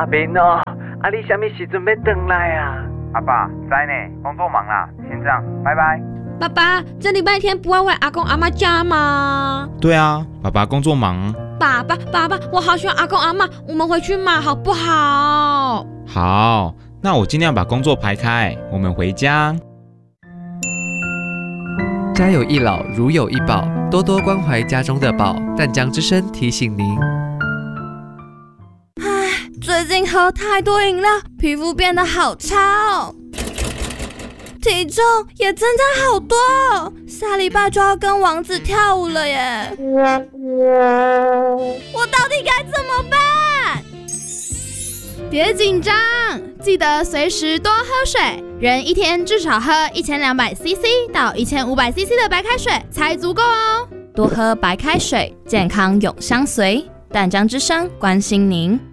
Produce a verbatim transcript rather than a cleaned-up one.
阿明哦，啊你什么时阵要回来啊？ 阿爸，知呢，工作忙啦，先这样，拜拜。 爸爸，这礼拜天不要回阿公阿妈家吗？ 对啊，爸爸工作忙。 爸爸，爸爸，我好喜欢阿公阿妈，我们回去嘛，好不好？ 好，那我尽量把工作排开，我们回家。 家有一老，如有一宝，多多关怀家中的宝。淡江之声提醒您。 唉，最近喝太多饮料，皮肤变得好差哦。体重也增加好多哦，下礼拜就要跟王子跳舞了耶！我到底该怎么办？ 别紧张，记得随时多喝水，人一天至少喝一千两百 C C 到一千五百 C C 的白开水才足够哦。 多喝白开水，健康永相随。淡江之声关心您。